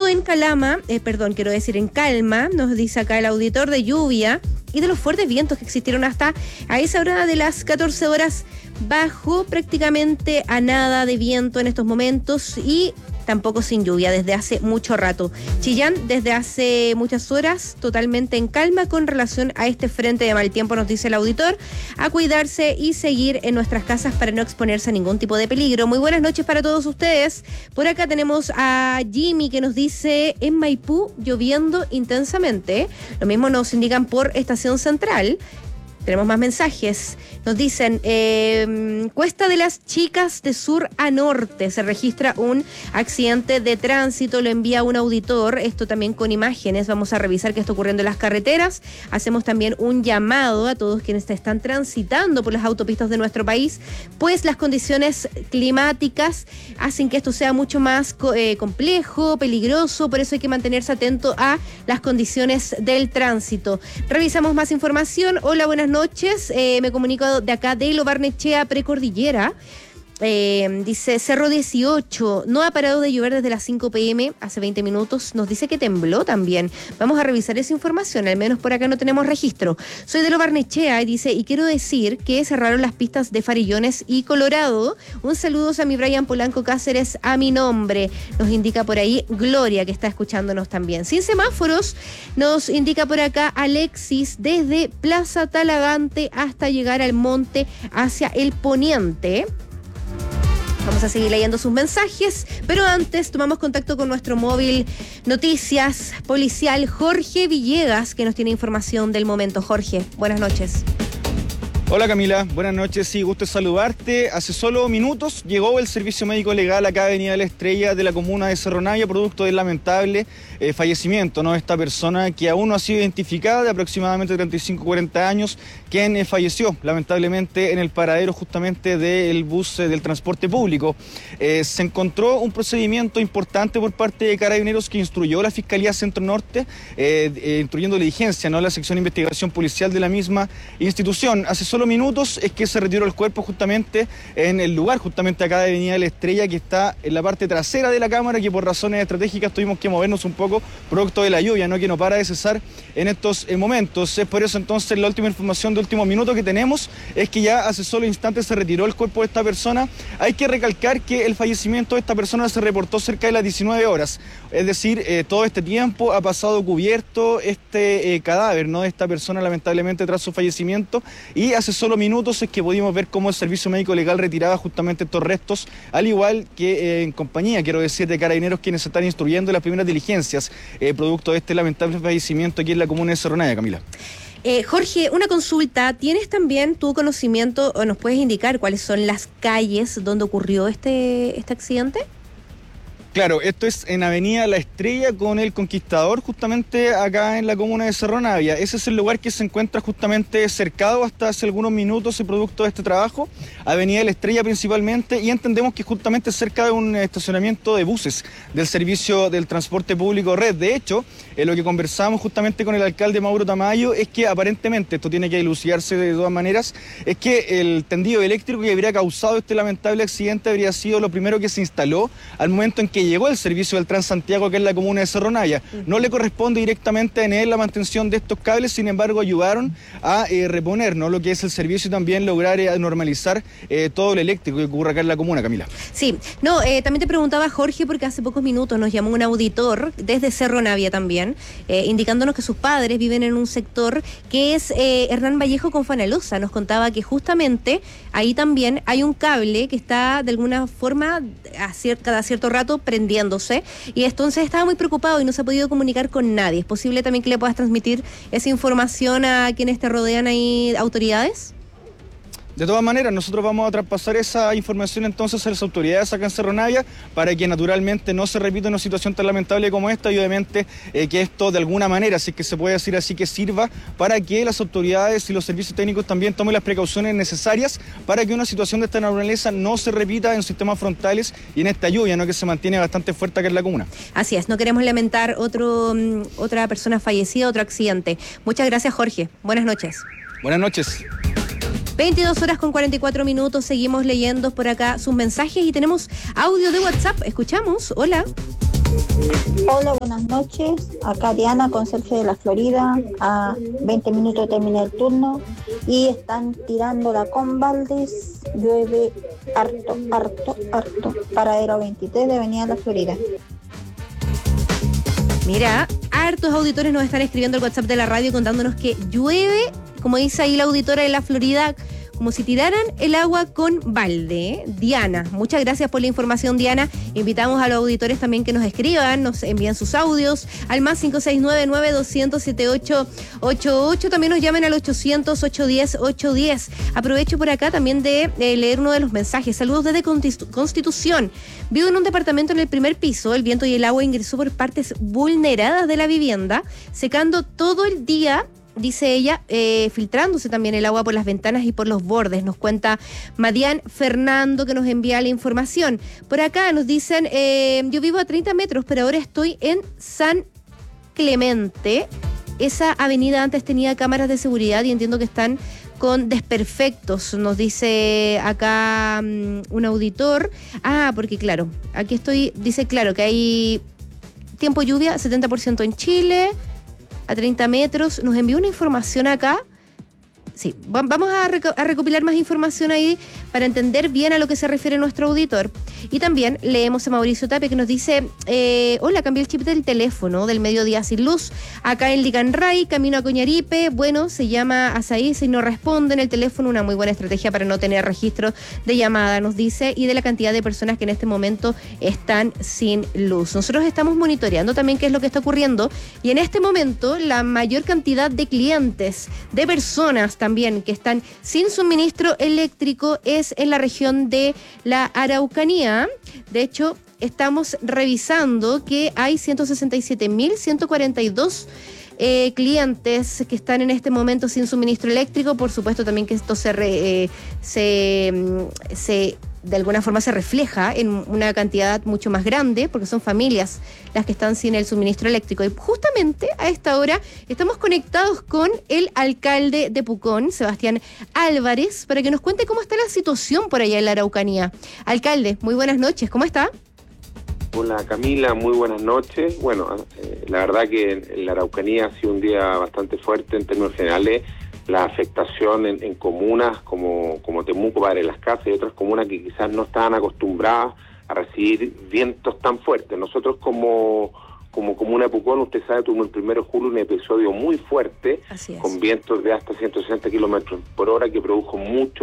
en Calama, en Calma, nos dice acá el auditor, de lluvia y de los fuertes vientos que existieron hasta a esa hora de las 14 horas. Bajó prácticamente a nada de viento en estos momentos y tampoco sin lluvia desde hace mucho rato. Chillán desde hace muchas horas totalmente en calma con relación a este frente de mal tiempo, nos dice el auditor. A cuidarse y seguir en nuestras casas para no exponerse a ningún tipo de peligro. Muy buenas noches para todos ustedes. Por acá tenemos a Jimmy que nos dice: en Maipú lloviendo intensamente. Lo mismo nos indican por Estación Central. Tenemos más mensajes. Nos dicen, Cuesta de las Chicas de sur a norte. Se registra un accidente de tránsito, lo envía un auditor. Esto también con imágenes. Vamos a revisar qué está ocurriendo en las carreteras. Hacemos también un llamado a todos quienes están transitando por las autopistas de nuestro país, pues las condiciones climáticas hacen que esto sea mucho más complejo, peligroso. Por eso hay que mantenerse atento a las condiciones del tránsito. Revisamos más información. Hola, buenas noches. Me comunico de acá de Lo Barnechea, Precordillera. Dice Cerro 18, no ha parado de llover desde las 5 p.m. hace 20 minutos. Nos dice que tembló también. Vamos a revisar esa información, al menos por acá no tenemos registro. Soy de Lo Barnechea y dice, y quiero decir que cerraron las pistas de Farillones y Colorado. Un saludo a mi Brian Polanco Cáceres a mi nombre. Nos indica por ahí Gloria, que está escuchándonos también. Sin semáforos, nos indica por acá Alexis, desde Plaza Talagante hasta llegar al monte hacia el poniente. Vamos a seguir leyendo sus mensajes, pero antes tomamos contacto con nuestro móvil noticias policial, Jorge Villegas, que nos tiene información del momento. Jorge, buenas noches. Hola Camila, buenas noches, sí, gusto saludarte. Hace solo minutos llegó el servicio médico legal acá a Avenida La Estrella de la comuna de Cerro Navia, producto del lamentable fallecimiento, ¿no? Esta persona que aún no ha sido identificada, de aproximadamente 35-40 años, quien falleció lamentablemente en el paradero justamente del bus del transporte público. Se encontró un procedimiento importante por parte de Carabineros que instruyó la Fiscalía Centro Norte, instruyendo diligencia, ¿no? La sección de investigación policial de la misma institución. Hace solo minutos es que se retiró el cuerpo justamente en el lugar, justamente acá de Avenida La Estrella, que está en la parte trasera de la cámara, que por razones estratégicas tuvimos que movernos un poco producto de la lluvia, ¿no? Que no para de cesar en estos momentos. Es por eso entonces la última información de último minuto que tenemos es que ya hace solo instantes se retiró el cuerpo de esta persona. Hay que recalcar que el fallecimiento de esta persona se reportó cerca de las 19 horas, es decir, todo este tiempo ha pasado cubierto este cadáver, ¿no? De esta persona lamentablemente tras su fallecimiento, y hace solo minutos es que pudimos ver cómo el servicio médico legal retiraba justamente estos restos, al igual que en compañía, quiero decir, de Carabineros, quienes están instruyendo las primeras diligencias producto de este lamentable fallecimiento aquí en la comuna de Cerro Navia, Camila. Jorge, una consulta. ¿Tienes también tu conocimiento o nos puedes indicar cuáles son las calles donde ocurrió este accidente? Claro, esto es en Avenida La Estrella con el Conquistador, justamente acá en la comuna de Cerro Navia. Ese es el lugar que se encuentra justamente cercado hasta hace algunos minutos el producto de este trabajo, Avenida La Estrella principalmente, y entendemos que justamente cerca de un estacionamiento de buses del servicio del transporte público Red. De hecho, lo que conversamos justamente con el alcalde Mauro Tamayo es que aparentemente, esto tiene que dilucidarse de todas maneras, es que el tendido eléctrico que habría causado este lamentable accidente habría sido lo primero que se instaló al momento en que llegó el servicio del Transantiago, que es la comuna de Cerro Navia. No le corresponde directamente a ENEL la mantención de estos cables, sin embargo ayudaron a reponer, ¿no?, lo que es el servicio y también lograr normalizar todo el eléctrico que ocurre acá en la comuna, Camila. Sí, no, también te preguntaba, Jorge, porque hace pocos minutos nos llamó un auditor desde Cerro Navia también, indicándonos que sus padres viven en un sector que es Hernán Vallejo con Fanalosa. Nos contaba que justamente ahí también hay un cable que está de alguna forma cada cierto rato prendiéndose, y entonces estaba muy preocupado y no se ha podido comunicar con nadie. ¿Es posible también que le puedas transmitir esa información a quienes te rodean ahí, autoridades? De todas maneras, nosotros vamos a traspasar esa información entonces a las autoridades acá en Cerro Navia para que naturalmente no se repita una situación tan lamentable como esta, y obviamente que esto de alguna manera, si es que se puede decir así, que sirva para que las autoridades y los servicios técnicos también tomen las precauciones necesarias para que una situación de esta naturaleza no se repita en sistemas frontales y en esta lluvia, ¿no?, que se mantiene bastante fuerte acá en la comuna. Así es, no queremos lamentar otra persona fallecida, otro accidente. Muchas gracias, Jorge. Buenas noches. Buenas noches. 22 horas con 44 minutos, seguimos leyendo por acá sus mensajes y tenemos audio de WhatsApp. Escuchamos, hola. Hola, buenas noches. Acá Diana, conserje de la Florida. A 20 minutos termina el turno y están tirando la Convaldes. Llueve harto. Paradero 23 de Avenida La Florida. Mira, hartos auditores nos están escribiendo el WhatsApp de la radio contándonos que llueve, como dice ahí la auditora de la Florida, como si tiraran el agua con balde. Diana, muchas gracias por la información, Diana. Invitamos a los auditores también que nos escriban, nos envían sus audios al más 569-9200-7888. También nos llamen al 800-810-810. Aprovecho por acá también de leer uno de los mensajes. Saludos desde Constitución. Vivo en un departamento en el primer piso. El viento y el agua ingresó por partes vulneradas de la vivienda, secando todo el día, dice ella, filtrándose también el agua por las ventanas y por los bordes. Nos cuenta Madián Fernando, que nos envía la información. Por acá nos dicen, yo vivo a 30 metros, pero ahora estoy en San Clemente. Esa avenida antes tenía cámaras de seguridad y entiendo que están con desperfectos, nos dice acá un auditor. Porque claro, aquí estoy, dice claro que hay tiempo lluvia, 70% en Chile, a 30 metros. Nos envió una información acá. Sí, vamos a recopilar más información ahí para entender bien a lo que se refiere nuestro auditor. Y también leemos a Mauricio Tapia, que nos dice, hola, cambié el chip del teléfono del mediodía sin luz, acá en Licanray, camino a Coñaripe. Bueno, se llama a Saiz y no responde en el teléfono, una muy buena estrategia para no tener registro de llamada, nos dice, y de la cantidad de personas que en este momento están sin luz. Nosotros estamos monitoreando también qué es lo que está ocurriendo, y en este momento la mayor cantidad de clientes, de personas también que están sin suministro eléctrico es en la región de la Araucanía. De hecho, estamos revisando que hay 167.142 clientes que están en este momento sin suministro eléctrico. Por supuesto también que esto de alguna forma se refleja en una cantidad mucho más grande, porque son familias las que están sin el suministro eléctrico. Y justamente a esta hora estamos conectados con el alcalde de Pucón, Sebastián Álvarez, para que nos cuente cómo está la situación por allá en la Araucanía. Alcalde, muy buenas noches, ¿cómo está? Hola Camila, muy buenas noches. Bueno, la verdad que en la Araucanía ha sido un día bastante fuerte en términos generales. La afectación en comunas como Temuco, Padre Las Casas y otras comunas que quizás no estaban acostumbradas a recibir vientos tan fuertes. Nosotros como comuna de Pucón, usted sabe, tuvimos el 1 de julio un episodio muy fuerte, con vientos de hasta 160 kilómetros por hora que produjo mucho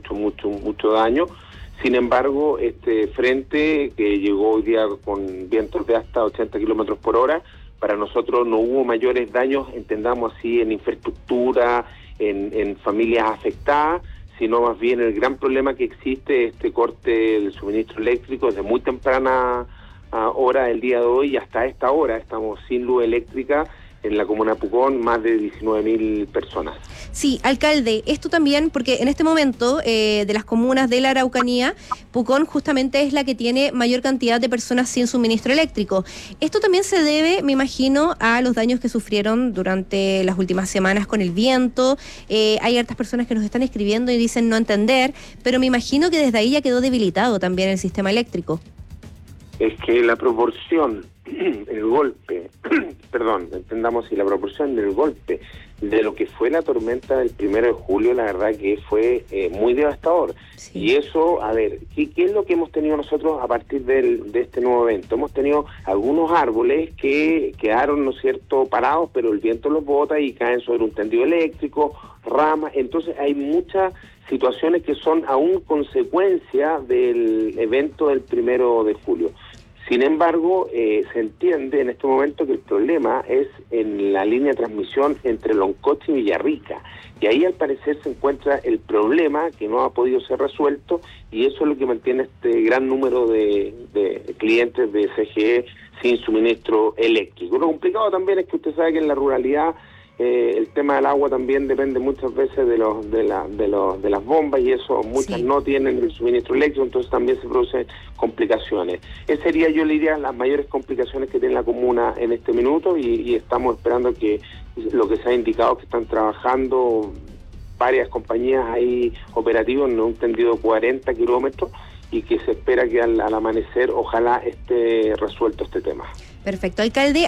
daño. Sin embargo, este frente que llegó hoy día con vientos de hasta 80 kilómetros por hora, para nosotros no hubo mayores daños, entendamos así, en infraestructura, en familias afectadas, sino más bien el gran problema que existe, este corte del suministro eléctrico desde muy temprana hora del día de hoy y hasta esta hora estamos sin luz eléctrica en la comuna de Pucón, más de 19.000 personas. Sí, alcalde, esto también, porque en este momento de las comunas de la Araucanía, Pucón justamente es la que tiene mayor cantidad de personas sin suministro eléctrico. Esto también se debe, me imagino, a los daños que sufrieron durante las últimas semanas con el viento. Hay hartas personas que nos están escribiendo y dicen no entender, pero me imagino que desde ahí ya quedó debilitado también el sistema eléctrico. Es que la proporción, el golpe, entendamos si la proporción del golpe de lo que fue la tormenta del 1 de julio, la verdad que fue muy devastador. Sí. Y eso, a ver, ¿qué es lo que hemos tenido nosotros a partir de este nuevo evento? Hemos tenido algunos árboles que quedaron, ¿no es cierto?, parados, pero el viento los bota y caen sobre un tendido eléctrico, ramas. Entonces hay muchas situaciones que son aún consecuencia del evento del 1 de julio. Sin embargo, se entiende en este momento que el problema es en la línea de transmisión entre Loncoche y Villarrica. Y ahí al parecer se encuentra el problema que no ha podido ser resuelto y eso es lo que mantiene este gran número de clientes de CGE sin suministro eléctrico. Lo complicado también es que usted sabe que en la ruralidad el tema del agua también depende muchas veces de las bombas y eso muchas no tienen el suministro eléctrico, entonces también se producen complicaciones. Esa sería, yo le diría, las mayores complicaciones que tiene la comuna en este minuto y estamos esperando que lo que se ha indicado que están trabajando varias compañías ahí operativas en un tendido de 40 kilómetros y que se espera que al amanecer ojalá esté resuelto este tema. Perfecto. Alcalde,